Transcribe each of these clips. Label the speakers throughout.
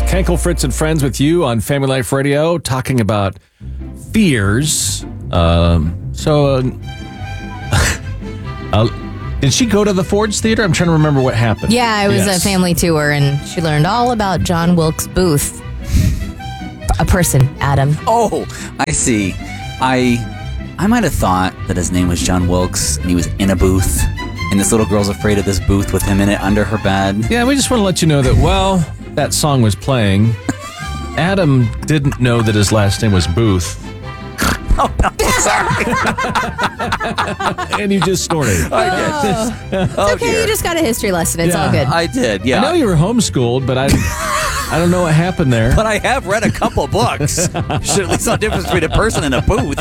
Speaker 1: Kenkel, Fritz, and Friends with you on Family Life Radio, talking about fears. Did she go to the Ford's Theater? I'm trying to remember what happened.
Speaker 2: Yeah, it was a family tour, and she learned all about John Wilkes Booth. A person, Adam.
Speaker 3: Oh, I see. I might have thought that his name was John Wilkes, and he was in a booth, and this little girl's afraid of this booth with him in it under her bed.
Speaker 1: Yeah, we just want to let you know that while that song was playing, Adam didn't know that his last name was Booth.
Speaker 3: Oh, no, sorry.
Speaker 1: And you just snorted.
Speaker 2: It's okay, you just got a history lesson. It's all good.
Speaker 3: I did, yeah.
Speaker 1: I know you were homeschooled, but I don't know what happened there.
Speaker 3: But I have read a couple books. Should at least know the difference between a person and a booth.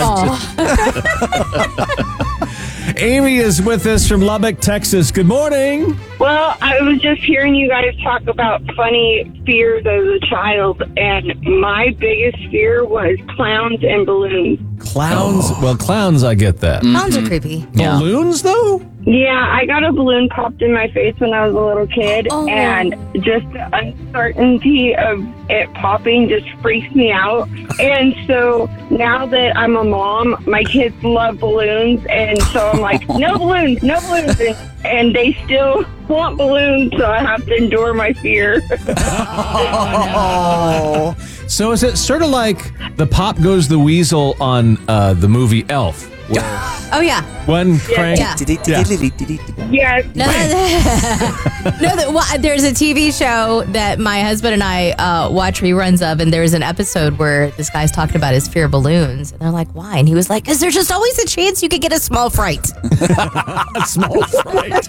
Speaker 1: Amy is with us from Lubbock, Texas. Good morning.
Speaker 4: Well, I was just hearing you guys talk about funny fears as a child, and my biggest fear was clowns and balloons.
Speaker 1: Clowns? Well, clowns, I get that.
Speaker 2: Clowns are creepy.
Speaker 3: Yeah.
Speaker 1: Balloons, though?
Speaker 4: Yeah, I got a balloon popped in my face when I was a little kid, and just the uncertainty of it popping just freaks me out. And so now that I'm a mom, my kids love balloons, and so I'm like, no balloons, and they still want balloons, so I have to endure my fear.
Speaker 3: Oh.
Speaker 1: So is it sort of like the Pop Goes the Weasel on the movie Elf?
Speaker 2: Oh, yeah.
Speaker 1: One crank.
Speaker 2: Yeah.
Speaker 4: Yes.
Speaker 2: There's a TV show that my husband and I watch reruns of, and there's an episode where this guy's talking about his fear of balloons. And they're like, why? And he was like, because there's just always a chance you could get a small fright.
Speaker 1: A small fright.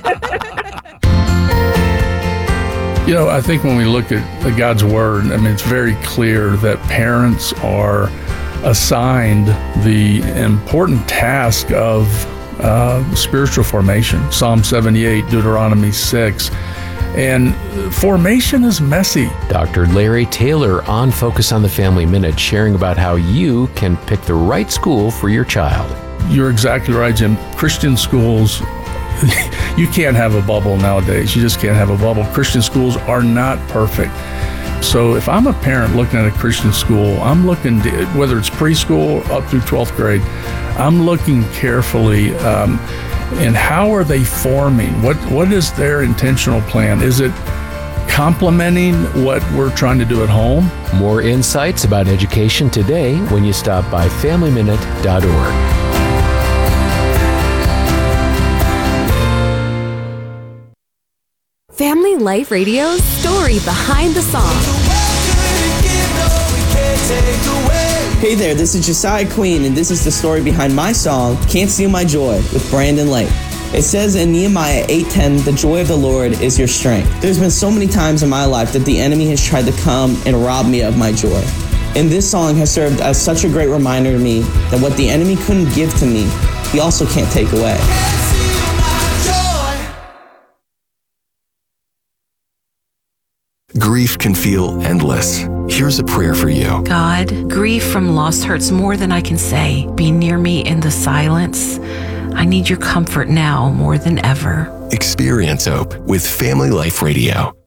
Speaker 5: You know, I think when we look at God's Word, I mean, it's very clear that parents are assigned the important task of spiritual formation. Psalm 78, Deuteronomy 6. And formation is messy.
Speaker 6: Dr. Larry Taylor on Focus on the Family Minute, sharing about how you can pick the right school for your child.
Speaker 5: You're exactly right, Jim. Christian schools, you can't have a bubble nowadays. You just can't have a bubble. Christian schools are not perfect. So if I'm a parent looking at a Christian school, I'm looking, whether it's preschool up through 12th grade, I'm looking carefully in how are they forming? What is their intentional plan? Is it complementing what we're trying to do at home?
Speaker 6: More insights about education today when you stop by FamilyMinute.org.
Speaker 7: Family Life Radio's story behind the song.
Speaker 8: Hey there, this is Josiah Queen, and this is the story behind my song, Can't Steal My Joy, with Brandon Lake. It says in Nehemiah 8:10, the joy of the Lord is your strength. There's been so many times in my life that the enemy has tried to come and rob me of my joy. And this song has served as such a great reminder to me that what the enemy couldn't give to me, he also can't take away.
Speaker 9: Grief can feel endless. Here's a prayer for you.
Speaker 10: God, grief from loss hurts more than I can say. Be near me in the silence. I need your comfort now more than ever.
Speaker 9: Experience hope with Family Life Radio.